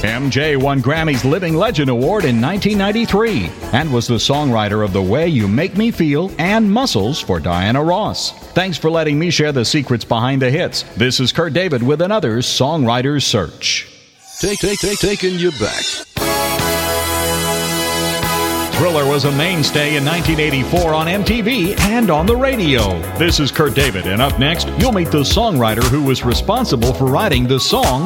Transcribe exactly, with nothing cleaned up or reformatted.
M J won Grammy's Living Legend Award in nineteen ninety-three and was the songwriter of The Way You Make Me Feel and Muscles for Diana Ross. Thanks for letting me share the secrets behind the hits. This is Kurt David with another Songwriter's Search. Take, take, take, taking you back. Thriller was a mainstay in nineteen eighty-four on M T V and on the radio. This is Kurt David, and up next, you'll meet the songwriter who was responsible for writing the song